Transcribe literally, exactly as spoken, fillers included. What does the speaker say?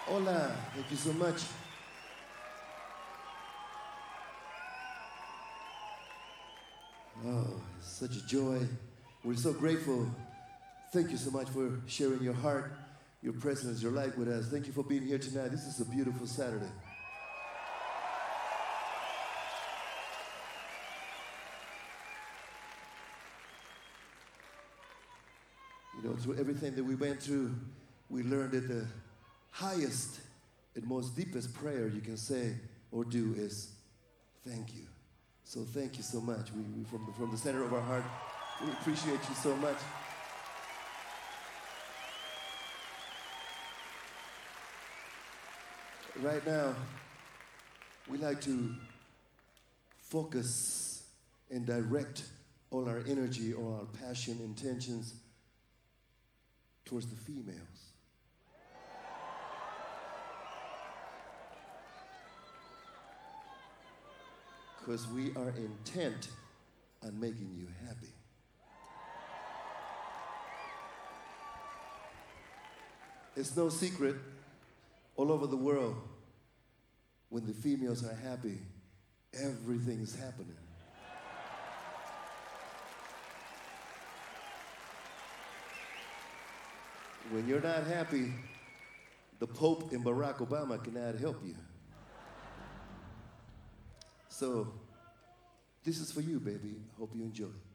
Hola, thank you so much. Oh, it's such a joy. We're so grateful. Thank you so much for sharing your heart, your presence, your light with us. Thank you for being here tonight. This is a beautiful Saturday. You know, through everything that we went through, we learned that the highest and most deepest prayer you can say or do is thank you. So thank you so much. We, we from, the, from the center of our heart, we appreciate you so much. Right now, we like to focus and direct all our energy, all our passion, intentions towards the females. Because we are intent on making you happy. It's no secret, all over the world, when the females are happy, everything's happening. When you're not happy, the Pope and Barack Obama cannot help you. So, this is for you, baby. Hope you enjoy.